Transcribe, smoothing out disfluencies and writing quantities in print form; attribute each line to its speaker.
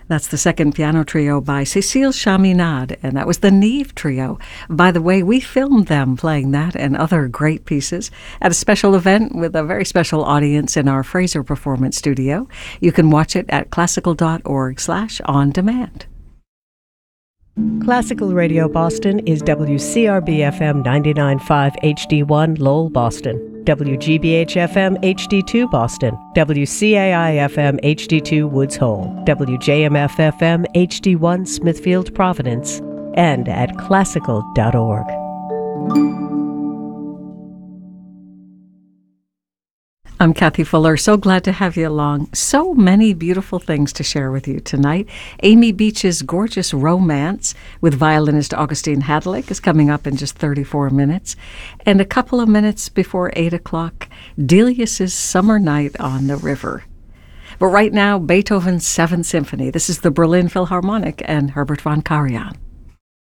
Speaker 1: That's the second piano trio by Cécile Chaminade, and that was the Neve Trio. By the way, we filmed them playing that and other great pieces at a special event with a very special audience in our Fraser Performance Studio. You can watch it at classical.org/on-demand.
Speaker 2: Classical Radio Boston is WCRB-FM 99.5 HD1 Lowell, Boston, WGBH-FM HD2 Boston, WCAI-FM HD2 Woods Hole, WJMF-FM HD1 Smithfield, Providence, and at classical.org.
Speaker 1: I'm Kathy Fuller. So glad to have you along. So many beautiful things to share with you tonight. Amy Beach's gorgeous Romance with violinist Augustine Hadlick is coming up in just 34 minutes. And a couple of minutes before 8 o'clock, Delius's Summer Night on the River. But right now, Beethoven's Seventh Symphony. This is the Berlin Philharmonic and Herbert von Karajan.